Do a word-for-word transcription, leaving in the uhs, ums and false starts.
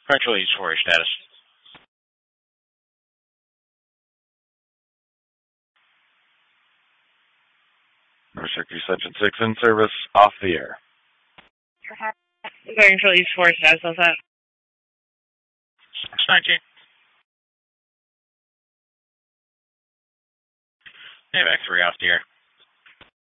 Central East four status. Mercury Section six in service, off the air. Central East four status, what's that? nineteen. Hey, back three off the air.